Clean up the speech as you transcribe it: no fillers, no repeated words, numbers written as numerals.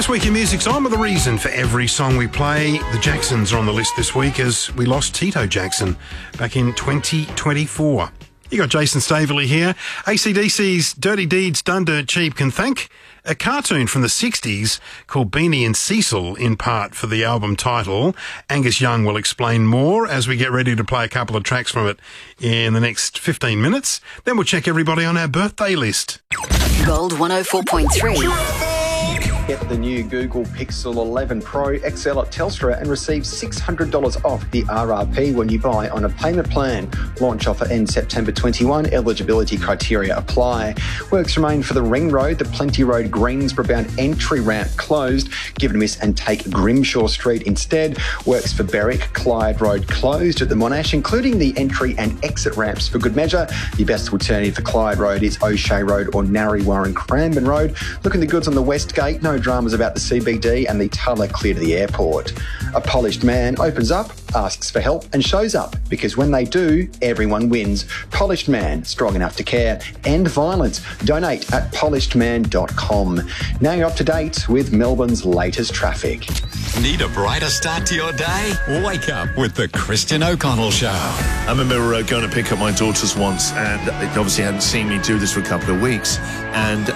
This week in Music's on with a reason for every song we play. The Jacksons are on the list this week as we lost Tito Jackson back in 2024. You got Jason Staveley here. AC/DC's Dirty Deeds Done Dirt Cheap can thank a cartoon from the 60s called Beanie and Cecil in part for the album title. Angus Young will explain more as we get ready to play a couple of tracks from it in the next 15 minutes. Then we'll check everybody on our birthday list. Gold 104.3. Get the new Google Pixel 11 Pro XL at Telstra and receive $600 off the RRP when you buy on a payment plan. Launch offer ends September 21. Eligibility criteria apply. Works remain for the Ring Road, the Plenty Road Greensboro-bound entry ramp closed. Give it a miss and take Grimshaw Street instead. Works for Berwick, Clyde Road closed at the Monash, including the entry and exit ramps for good measure. Your best alternative for Clyde Road is O'Shea Road or Narre Warren Cranbourne Road. Looking the goods on the West Gate. No dramas about the CBD and the Tulla clear to the airport. A polished man opens up, asks for help and shows up because when they do, everyone wins. Polished Man, strong enough to care. End violence. Donate at polishedman.com. Now you're up to date with Melbourne's latest traffic. Need a brighter start to your day? Wake up with the Christian O'Connell Show. I remember going to pick up my daughters once and they obviously hadn't seen me do this for a couple of weeks and